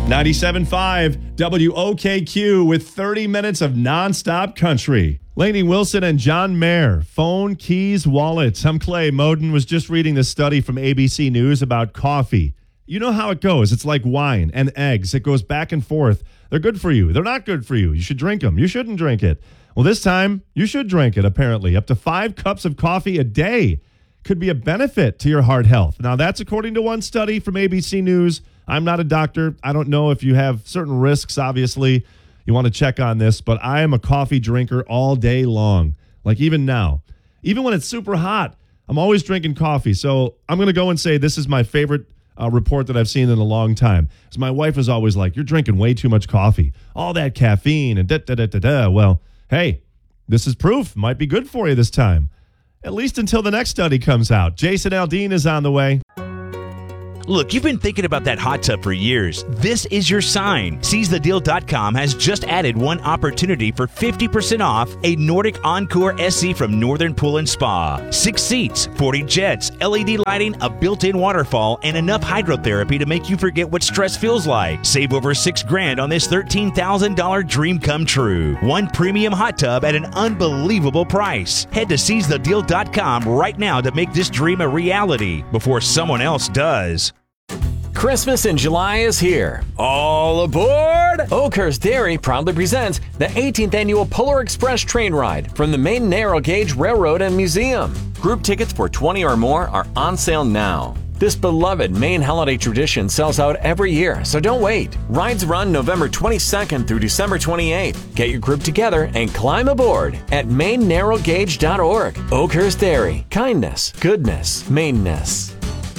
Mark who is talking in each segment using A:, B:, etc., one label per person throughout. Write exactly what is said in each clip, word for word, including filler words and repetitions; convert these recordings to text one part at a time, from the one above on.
A: ninety-seven point five W O K Q with thirty minutes of nonstop country. Lainey Wilson and John Mayer, phone, keys, wallets. I'm Clay Moden. Was just reading this study from A B C News about coffee. You know how it goes. It's like wine and eggs. It goes back and forth. They're good for you. They're not good for you. You should drink them. You shouldn't drink it. Well, this time, you should drink it, apparently. Up to five cups of coffee a day could be a benefit to your heart health. Now, that's according to one study from A B C News. I'm not a doctor. I don't know if you have certain risks, obviously. You want to check on this, but I am a coffee drinker all day long. Like even now. Even when it's super hot, I'm always drinking coffee. So I'm going to go and say this is my favorite uh, report that I've seen in a long time. Because my wife is always like, you're drinking way too much coffee. All that caffeine and da-da-da-da-da. Well, hey, this is proof. Might be good for you this time. At least until the next study comes out. Jason Aldean is on the way.
B: Look, you've been thinking about that hot tub for years. This is your sign. Seize the deal dot com has just added one opportunity for fifty percent off a Nordic Encore S C from Northern Pool and Spa. Six seats, forty jets, L E D lighting, a built-in waterfall, and enough hydrotherapy to make you forget what stress feels like. Save over six grand on this thirteen thousand dollars dream come true. One premium hot tub at an unbelievable price. Head to seize the deal dot com right now to make this dream a reality before someone else does.
C: Christmas in July is here. All aboard! Oakhurst Dairy proudly presents the eighteenth Annual Polar Express Train Ride from the Maine Narrow Gauge Railroad and Museum. Group tickets for twenty or more are on sale now. This beloved Maine holiday tradition sells out every year, so don't wait. Rides run November twenty-second through December twenty-eighth. Get your group together and climb aboard at maine narrow gauge dot org. Oakhurst Dairy. Kindness, goodness, Maineness.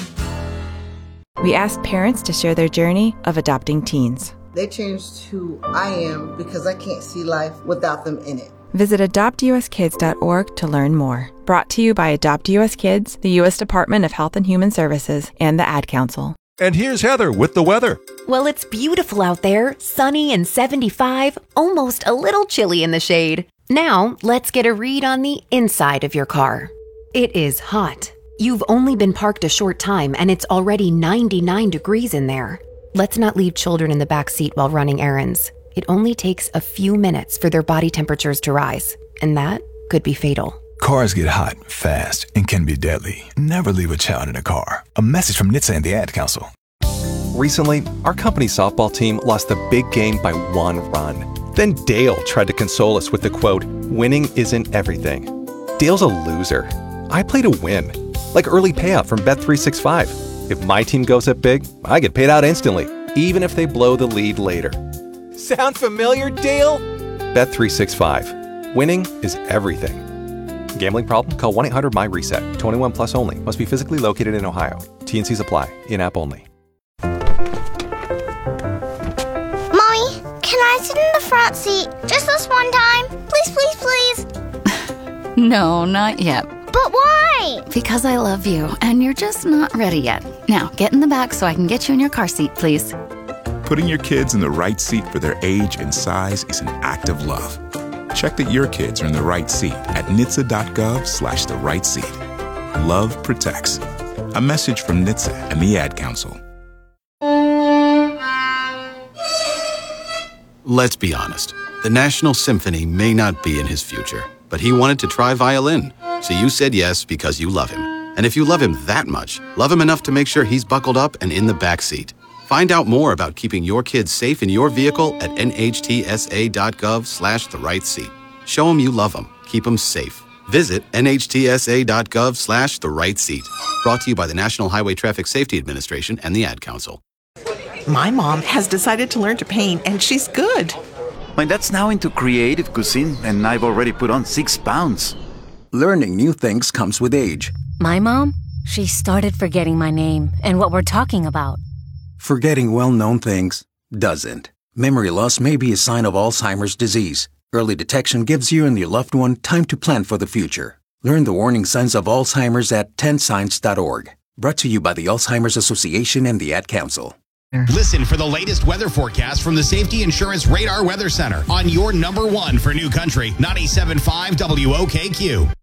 D: We asked parents to share their journey of adopting teens.
E: They changed who I am because I can't see life without them in it.
D: Visit adopt u s kids dot org to learn more. Brought to you by Adopt U S Kids, the U S Department of Health and Human Services, and the Ad Council.
F: And here's Heather with the weather.
G: Well, it's beautiful out there, sunny and seventy-five, almost a little chilly in the shade. Now, let's get a read on the inside of your car. It is hot. You've only been parked a short time and it's already ninety-nine degrees in there. Let's not leave children in the back seat while running errands. It only takes a few minutes for their body temperatures to rise, and that could be fatal.
H: Cars get hot fast and can be deadly. Never leave a child in a car. A message from N H T S A and the Ad Council.
I: Recently, our company softball team lost the big game by one run. Then Dale tried to console us with the quote, "Winning isn't everything." Dale's a loser. I play to win. Like early payout from Bet three sixty-five. If my team goes up big, I get paid out instantly, even if they blow the lead later. Sound familiar, Dale? Bet three sixty-five. Winning is everything. Gambling problem? Call one eight hundred M Y reset. twenty-one plus only. Must be physically located in Ohio. T and C's apply. In-app only.
J: Mommy, can I sit in the front seat just this one time? Please, please, please.
K: No, not yet.
J: But why?
K: Because I love you, and you're just not ready yet. Now, get in the back so I can get you in your car seat, please.
L: Putting your kids in the right seat for their age and size is an act of love. Check that your kids are in the right seat at N H T S A dot gov slash the right seat. Love protects. A message from N H T S A and the Ad Council.
M: Let's be honest. The National Symphony may not be in his future, but he wanted to try violin. So you said yes because you love him. And if you love him that much, love him enough to make sure he's buckled up and in the back seat. Find out more about keeping your kids safe in your vehicle at N H T S A dot gov slash the right seat. Show them you love them. Keep them safe. Visit N H T S A dot gov slash the right seat. Brought to you by the National Highway Traffic Safety Administration and the Ad Council.
N: My mom has decided to learn to paint, and she's good.
O: My dad's now into creative cuisine, and I've already put on six pounds.
P: Learning new things comes with age.
Q: My mom, she started forgetting my name and what we're talking about.
P: Forgetting well-known things doesn't. Memory loss may be a sign of Alzheimer's disease. Early detection gives you and your loved one time to plan for the future. Learn the warning signs of Alzheimer's at ten signs dot org. Brought to you by the Alzheimer's Association and the Ad Council.
R: Listen for the latest weather forecast from the Safety Insurance Radar Weather Center on your number one for New Country, ninety-seven point five W O K Q.